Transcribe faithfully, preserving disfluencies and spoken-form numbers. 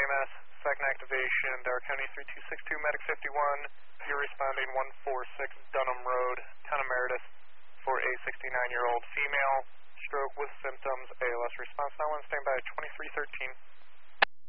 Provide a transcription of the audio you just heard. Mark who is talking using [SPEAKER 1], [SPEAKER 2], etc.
[SPEAKER 1] E M S, second activation, Dower County three two six two, Medic fifty-one. You're responding one four six Dunham Road, Town of Meredith, for a sixty-nine-year-old female, stroke with symptoms, A L S response. Now on standby twenty-three thirteen.